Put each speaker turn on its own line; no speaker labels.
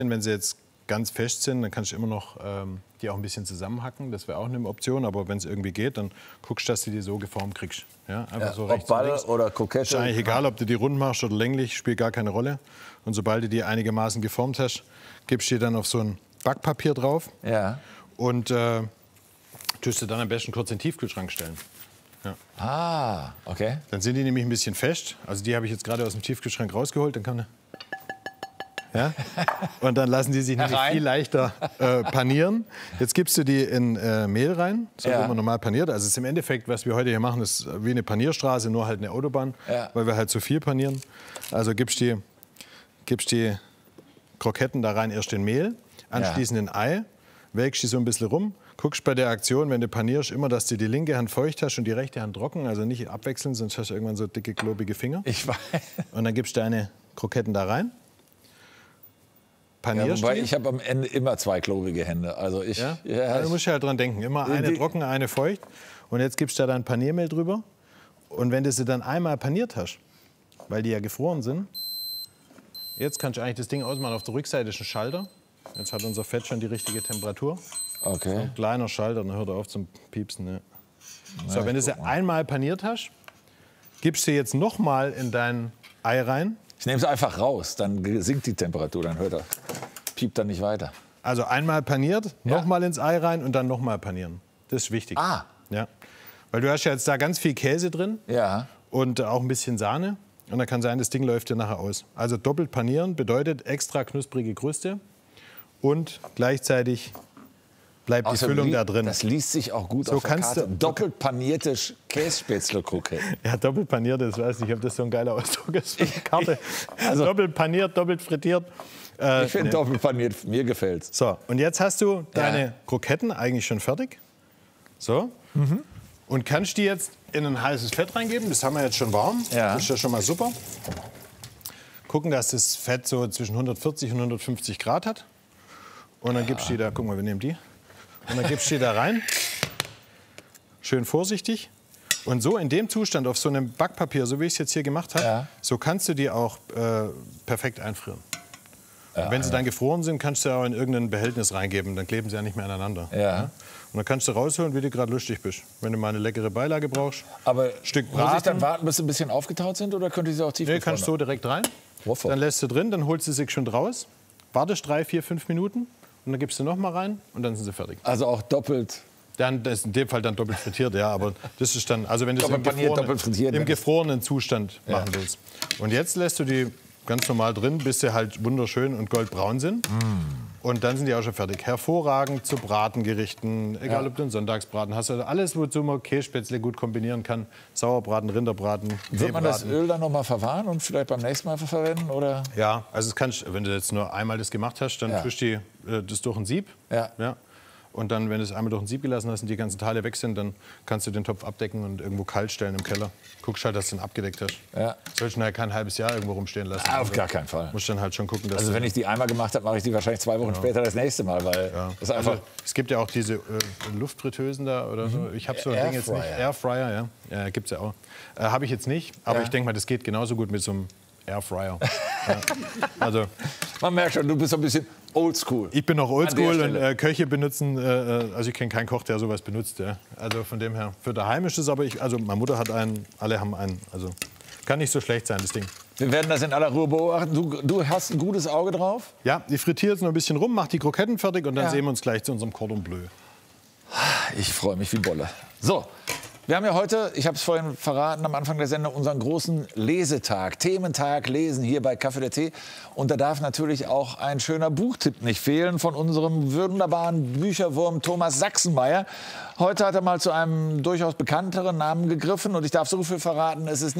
Wenn sie jetzt ganz fest sind, dann kannst du immer noch die auch ein bisschen zusammenhacken. Das wäre auch eine Option. Aber wenn es irgendwie geht, dann guckst du, dass du die so geformt kriegst. Ja, einfach so rechts
ob Ball oder Krokette.
Ist eigentlich egal, ob du die rund machst oder länglich, spielt gar keine Rolle. Und sobald du die einigermaßen geformt hast, gibst du die dann auf so ein Backpapier drauf.
Ja.
Und tust du dann am besten kurz in den Tiefkühlschrank stellen. Ja.
Ah, okay.
Dann sind die nämlich ein bisschen fest. Also die habe ich jetzt gerade aus dem Tiefkühlschrank rausgeholt. Dann kann man, ja? Und dann lassen die sich nämlich viel leichter panieren. Jetzt gibst du die in Mehl rein, so wie man normal paniert. Also es ist im Endeffekt, was wir heute hier machen, ist wie eine Panierstraße, nur halt eine Autobahn, weil wir halt zu viel panieren. Also gibst die Kroketten da rein, erst in Mehl, anschließend in Ei, wägst die so ein bisschen rum. Guckst bei der Aktion, wenn du panierst, immer, dass du die linke Hand feucht hast und die rechte Hand trocken. Also nicht abwechseln, sonst hast du irgendwann so dicke, klobige Finger.
Ich weiß.
Und dann gibst du deine Kroketten da rein. Panierst
wobei
die.
ich habe am Ende immer zwei klobige Hände. Also
da musst du halt dran denken. Immer eine trocken, eine feucht. Und jetzt gibst du da dein Paniermehl drüber. Und wenn du sie dann einmal paniert hast, weil die ja gefroren sind, jetzt kannst du eigentlich das Ding ausmachen. Auf der Rückseite ist ein Schalter. Jetzt hat unser Fett schon die richtige Temperatur.
Okay.
So ein kleiner Schalter, dann hört er auf zum Piepsen. Ne? So, wenn du sie einmal paniert hast, gibst du jetzt noch mal in dein Ei rein.
Ich nehme es einfach raus, dann sinkt die Temperatur, dann piept dann nicht weiter.
Also einmal paniert, noch mal ins Ei rein und dann noch mal panieren. Das ist wichtig.
Ah.
Ja. Weil du hast ja jetzt da ganz viel Käse drin und auch ein bisschen Sahne. Und dann kann sein, das Ding läuft dir nachher aus. Also doppelt panieren bedeutet extra knusprige Kruste und gleichzeitig bleibt die Füllung da drin.
Das liest sich auch gut auf der Karte. Doppelt panierte Kässpätzle-Kroketten.
Ja, doppelt paniert, das weiß ich nicht, ob das so ein geiler Ausdruck ist für eine Karte. Also doppelt paniert, doppelt frittiert.
Ich finde doppelt paniert, mir gefällt's.
So, und jetzt hast du deine Kroketten eigentlich schon fertig. So. Und kannst die jetzt in ein heißes Fett reingeben. Das haben wir jetzt schon warm. Das ist ja schon mal super. Gucken, dass das Fett so zwischen 140 und 150 Grad hat. Und dann gibst du die da, guck mal, wir nehmen die. Und dann gibst du die da rein. Schön vorsichtig. Und so in dem Zustand, auf so einem Backpapier, so wie ich es jetzt hier gemacht habe, so kannst du die auch perfekt einfrieren. Wenn sie dann gefroren sind, kannst du sie auch in irgendein Behältnis reingeben. Dann kleben sie ja nicht mehr aneinander. Und dann kannst du rausholen, wie du gerade lustig bist. Wenn du mal eine leckere Beilage brauchst.
Aber
Stück Braten.
Muss ich dann warten, bis sie ein bisschen aufgetaut sind, oder könnte ich sie auch tief
kannst du so direkt rein. Dann lässt du drin, dann holst du sie schon raus. Wartest 3, 4, 5 Minuten. Und dann gibst du noch mal rein und dann sind sie fertig.
Also auch doppelt?
Dann, das ist in dem Fall dann doppelt frittiert, ja. Aber das ist dann, also wenn du es im gefrorenen Zustand machen willst. Und jetzt lässt du die ganz normal drin, bis sie halt wunderschön und goldbraun sind. Und dann sind die auch schon fertig. Hervorragend zu Bratengerichten, egal ob du einen Sonntagsbraten hast. Also alles, wozu man Kässpätzle gut kombinieren kann. Sauerbraten, Rinderbraten,
Wird man das Öl dann noch mal verwahren und vielleicht beim nächsten Mal verwenden? Oder?
Ja, also das kannst, wenn du jetzt nur einmal das gemacht hast, dann tust du das durch ein Sieb. Ja. Und dann, wenn du es einmal durch ein Sieb gelassen hast und die ganzen Teile weg sind, dann kannst du den Topf abdecken und irgendwo kalt stellen im Keller. Guckst halt, dass du ihn abgedeckt hast. Sollst du halt kein halbes Jahr irgendwo rumstehen lassen.
Auf gar keinen Fall.
Musst dann halt schon gucken, dass
also wenn ich die einmal gemacht habe, mache ich die wahrscheinlich 2 Wochen später das nächste Mal, weil das einfach.
Also, es gibt ja auch diese Luftfritteusen da oder so. Ich habe so ein Ding jetzt nicht. Airfryer, ja, gibt's ja auch. Habe ich jetzt nicht, aber ich denke mal, das geht genauso gut mit so einem Airfryer. Also
man merkt schon, du bist ein bisschen oldschool.
Ich bin noch oldschool und Köche benutzen, also ich kenne keinen Koch, der sowas benutzt. Ja. Also von dem her, für daheim ist es aber, also meine Mutter hat einen, alle haben einen. Also kann nicht so schlecht sein, das Ding.
Wir werden das in aller Ruhe beobachten. Du hast ein gutes Auge drauf?
Ja, ich frittiere jetzt noch ein bisschen rum, mache die Kroketten fertig und dann sehen wir uns gleich zu unserem Cordon Bleu.
Ich freue mich wie Bolle. So. Wir haben ja heute, ich habe es vorhin verraten, am Anfang der Sendung unseren großen Lesetag, Thementag Lesen hier bei Kaffee der Tee. Und da darf natürlich auch ein schöner Buchtipp nicht fehlen von unserem wunderbaren Bücherwurm Thomas Sachsenmeier. Heute hat er mal zu einem durchaus bekannteren Namen gegriffen und ich darf so viel verraten, es ist